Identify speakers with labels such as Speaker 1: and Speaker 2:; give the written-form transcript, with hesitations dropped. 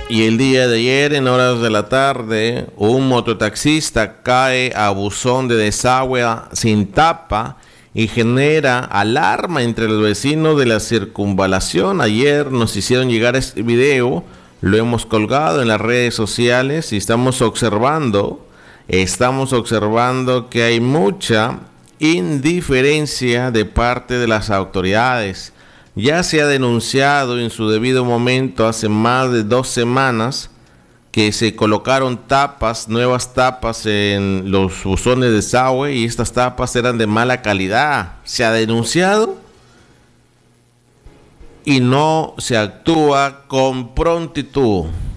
Speaker 1: Y el día de ayer, en horas de la tarde, un mototaxista cae a buzón de desagüe sin tapa y genera alarma entre los vecinos de la circunvalación. Ayer nos hicieron llegar este video, lo hemos colgado en las redes sociales y estamos observando que hay mucha indiferencia de parte de las autoridades. Ya se ha denunciado en su debido momento hace más de 2 semanas que se colocaron nuevas tapas en los buzones de desagüe y estas tapas eran de mala calidad. Se ha denunciado y no se actúa con prontitud.